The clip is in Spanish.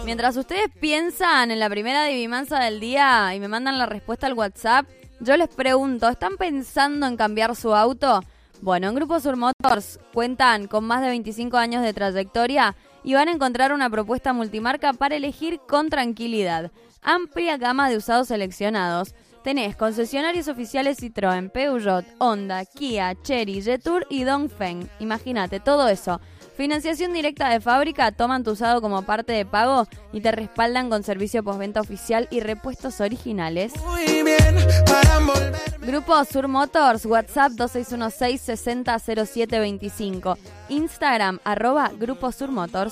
Mientras ustedes piensan en la primera adivinanza del día y me mandan la respuesta al WhatsApp, yo les pregunto, ¿están pensando en cambiar su auto? Bueno, en Grupo Sur Motors cuentan con más de 25 años de trayectoria y van a encontrar una propuesta multimarca para elegir con tranquilidad. Amplia gama de usados seleccionados. Tenés concesionarios oficiales Citroën, Peugeot, Honda, Kia, Chery, Jetour y Dongfeng. Imagínate, todo eso. Financiación directa de fábrica, toman tu usado como parte de pago y te respaldan con servicio postventa oficial y repuestos originales. Grupo Sur Motors, WhatsApp 2616-600725. Instagram, @Grupo Sur Motors.